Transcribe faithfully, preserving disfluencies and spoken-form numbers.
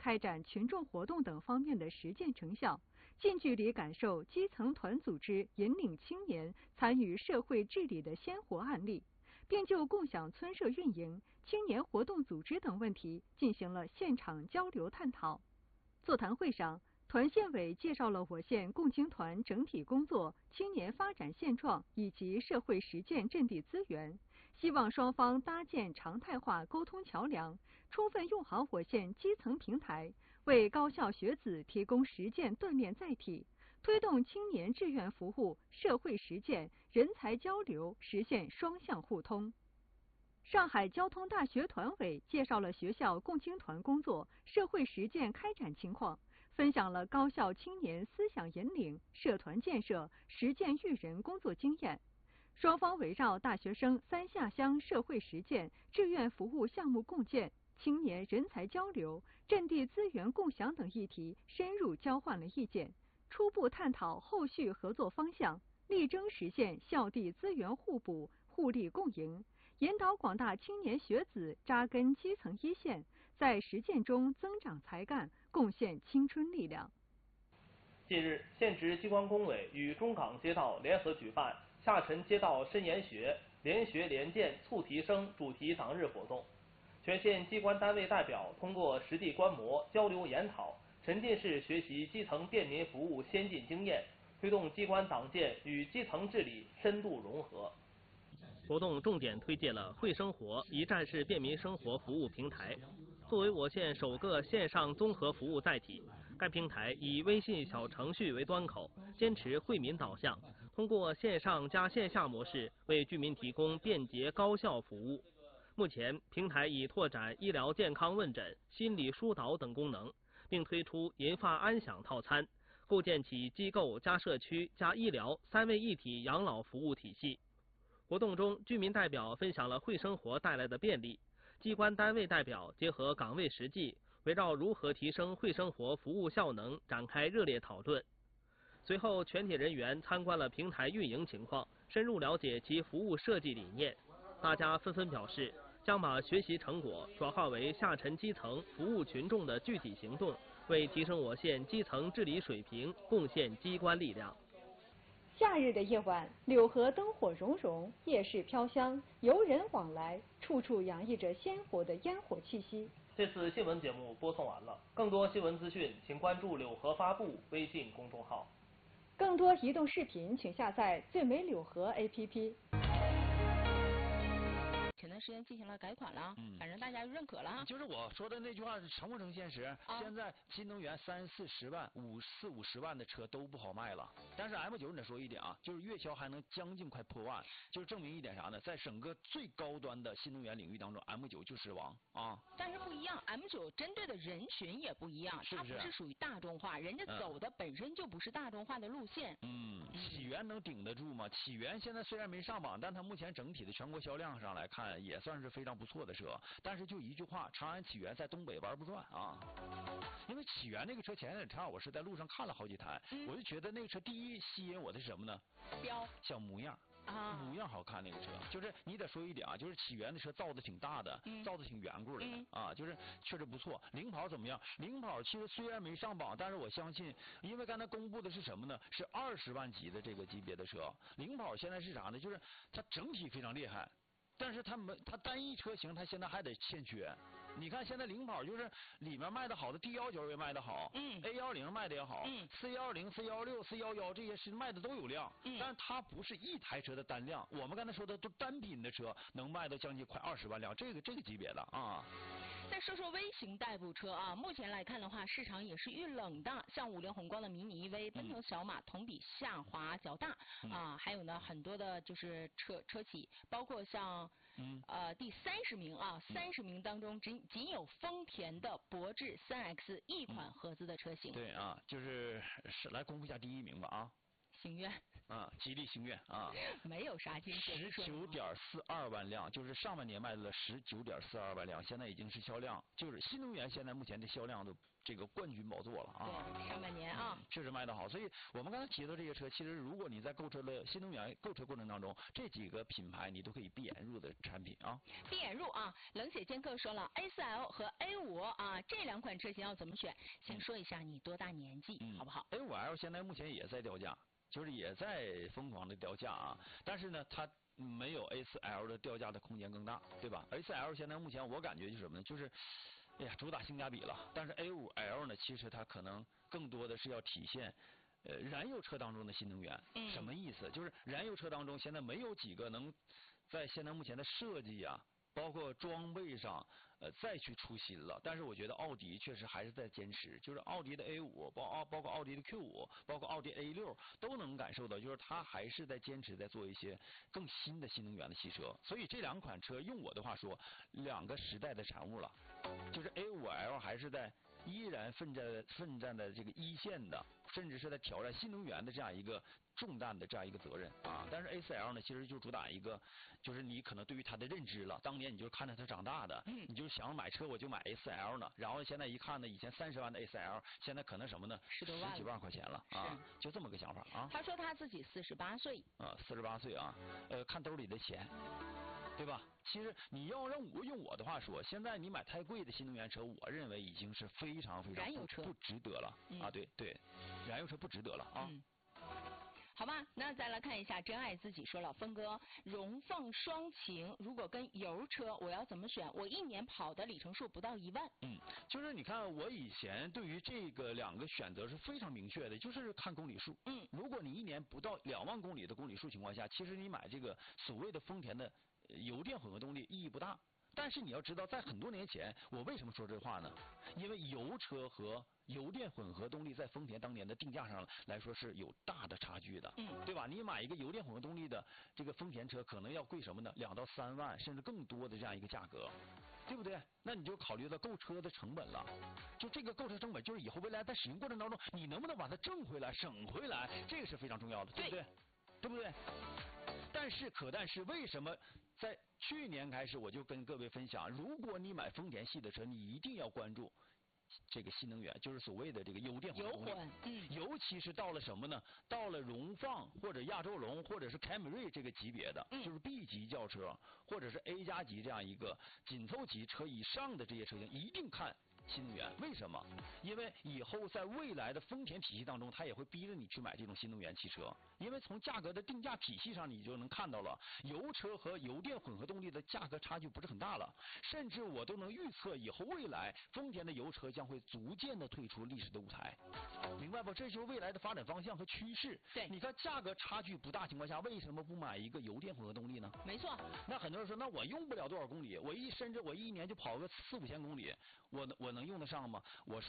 开展群众活动等方面的实践成效，近距离感受基层团组织引领青年参与社会治理的鲜活案例，并就共享村社运营、青年活动组织等问题进行了现场交流探讨。座谈会上，团县委介绍了我县共青团整体工作、青年发展现状以及社会实践阵地资源，希望双方搭建常态化沟通桥梁，充分用好我县基层平台，为高校学子提供实践锻炼载体，推动青年志愿服务、社会实践、人才交流实现双向互通。上海交通大学团委介绍了学校共青团工作、社会实践开展情况，分享了高校青年思想引领、社团建设、实践育人工作经验。双方围绕大学生三下乡社会实践、志愿服务项目共建、青年人才交流、阵地资源共享等议题深入交换了意见，初步探讨后续合作方向，力争实现校地资源互补、互利共赢，引导广大青年学子扎根基层一线，在实践中增长才干，贡献青春力量。 近日，现职机关工委与中港街道联合举办下沉街道深研学联学联建促提升主题党日活动。全县机关单位代表通过实地观摩、交流研讨，沉浸式学习基层便民服务先进经验，推动机关党建与基层治理深度融合。 活动重点推介了会生活一站式便民生活服务平台。作为我县首个线上综合服务载体，该平台以微信小程序为端口，坚持惠民导向，通过线上加线下模式为居民提供便捷高效服务。目前，平台已拓展医疗健康问诊、心理疏导等功能，并推出银发安享套餐，构建起机构加社区加医疗三位一体养老服务体系。活动中，居民代表分享了会生活带来的便利，机关单位代表结合岗位实际，围绕如何提升会生活服务效能展开热烈讨论。随后，全体人员参观了平台运营情况，深入了解其服务设计理念。大家纷纷表示，将把学习成果转化为下沉基层服务群众的具体行动，为提升我县基层治理水平贡献机关力量。 夏日的夜晚，柳河灯火融融，夜市飘香，游人往来，处处洋溢着鲜活的烟火气息。 这次新闻节目播送完了，更多新闻资讯，请关注柳河发布微信公众号。 更多移动视频，请下载最美柳河 A P P。 前段时间进行了改款了，嗯，反正大家认可了。 就是我说的那句话成不成现实？ 啊、 现在新能源三四十万、五四五十万的车都不好卖了。但是 M 九你得说一点啊，就是月销还能将近快破万，就是证明一点啥呢？在整个最高端的新能源领域当中 ，M 九就是王啊。 但是不一样 ，M 九针对的人群也不一样， 是不是？ 它不是属于大众化，人家走的本身就不是大众化的路线。 嗯，启源能顶得住吗？启源现在虽然没上榜，但它目前整体的全国销量上来看，也算是非常不错的车。但是就一句话，长安启源在东北玩不转啊。因为启源那个车前两天我是在路上看了好几台，嗯、我就觉得那个车第一吸引我的是什么呢？ 标， 小模样。 啊， 模样好看那个车，就是你得说一点啊，就是启源的车造的挺大的，嗯、造的挺圆乎的、嗯、啊，就是确实不错。领跑怎么样？领跑其实虽然没上榜，但是我相信，因为刚才公布的是什么呢？是二十万级的这个级别的车。领跑现在是啥呢？就是它整体非常厉害。但是它没，它单一车型它现在还得欠缺。你看现在领跑就是里面卖的好的 D 幺九也卖的好， 嗯 ，A 幺零卖的也好， 嗯 ，C 幺零、C 幺六、C 幺幺这些是卖的都有量， 嗯， 但是它不是一台车的单量。我们刚才说的都单品的车能卖到将近快二十万辆，这个这个级别的啊。 再说说微型代步车啊，目前来看的话，市场也是遇冷的，像五菱宏光的迷你 E V、奔腾小马同比下滑较大、嗯、啊，还有呢很多的就是车车企，包括像嗯呃第三十名啊，三十名当中仅仅有丰田的博智三 X 一款合资的车型。 对啊，就是是来公布一下第一名吧啊。 心愿。 啊，吉利星越啊， 没有啥惊喜。 十九点四二万辆，就是上半年卖了十九点四二万辆，现在已经是销量，就是新能源现在目前的销量的这个冠军宝座了啊。 对，上半年啊、 嗯，确实卖得好。所以我们刚才提到这些车，其实如果你在购车的新能源购车过程当中，这几个品牌你都可以闭眼入的产品啊。 闭眼入啊，冷血剑客说了 A 四 L 和 A 五 啊这两款车型要怎么选？先说一下你多大年纪， 嗯、 好不好 ？A 五 L 现在目前也在掉价。就是也在疯狂的掉价啊，但是呢，它没有 A 四 L 的掉价的空间更大，对吧 ？A 四 L 现在目前我感觉就是什么呢？就是，哎呀，主打性价比了。但是 A 五 L 呢，其实它可能更多的是要体现，呃，燃油车当中的新能源。 嗯。 什么意思？就是燃油车当中现在没有几个能在现在目前的设计啊。包括装备上，呃，再去出新了。但是我觉得奥迪确实还是在坚持，就是奥迪的 A 五，包奥包括奥迪的 Q 五，包括奥迪 A 六，都能感受到，就是它还是在坚持在做一些更新的新能源的汽车。所以这两款车，用我的话说，两个时代的产物了。就是 A 五 L 还是在依然奋战奋战的这个一线的，甚至是在挑战新能源的这样一个重担的这样一个责任啊。但是 A 四 L 呢，其实就主打一个，就是你可能对于它的认知了，当年你就是看着它长大的， 嗯， 你就想买车我就买 A 四 L 呢，然后现在一看呢，以前三十万的 A 四 L， 现在可能什么呢？ 十多万， 十几万块钱了啊，就这么个想法啊。 他说他自己四十八岁啊，四十八岁啊，呃，看兜里的钱。对吧？其实你要让我用我的话说，现在你买太贵的新能源车，我认为已经是非常非常燃油车不值得了、嗯、啊！对对，燃油车不值得了啊。 嗯好吧，那再来看一下真爱自己说了，峰哥，荣放双擎如果跟油车，我要怎么选？我一年跑的里程数不到一万。 嗯，就是你看我以前对于这个两个选择是非常明确的，就是看公里数。 嗯， 如果你一年不到两万公里的公里数情况下，其实你买这个所谓的丰田的油电混合动力意义不大。但是你要知道，在很多年前，我为什么说这话呢？因为油车和油电混合动力在丰田当年的定价上来说是有大的差距的， 嗯， 对吧？你买一个油电混合动力的这个丰田车，可能要贵什么呢？两到三万，甚至更多的这样一个价格，对不对？那你就考虑到购车的成本了。就这个购车成本，就是以后未来在使用过程当中，你能不能把它挣回来、省回来，这个是非常重要的，对不对？对不对？但是可但是为什么在去年开始我就跟各位分享，如果你买丰田系的车，你一定要关注这个新能源，就是所谓的这个油电混合动力。 油混，嗯， 尤其是到了什么呢？到了荣放或者亚洲龙或者是凯美瑞这个级别的， 嗯， 就是 B 级轿车或者是 A 加级这样一个紧凑级车以上的这些车型，一定看新能源。为什么？因为以后在未来的丰田体系当中，它也会逼着你去买这种新能源汽车。因为从价格的定价体系上，你就能看到了，油车和油电混合动力的价格差距不是很大了。甚至我都能预测，以后未来丰田的油车将会逐渐的退出历史的舞台。明白不？这就是未来的发展方向和趋势。 对， 你看价格差距不大情况下，为什么不买一个油电混合动力呢？ 没错。 那很多人说，那我用不了多少公里，我一甚至我一年就跑个四五千公里，我我能用得上吗？我说。